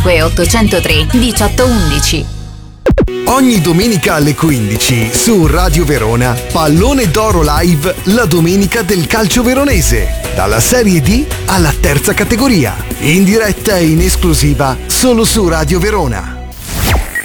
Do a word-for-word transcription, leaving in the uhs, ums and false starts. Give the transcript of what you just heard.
ottocentotre diciotto undici. Ogni domenica alle quindici su Radio Verona, Pallone d'Oro Live, la domenica del calcio veronese, dalla Serie D alla terza categoria, in diretta e in esclusiva solo su Radio Verona.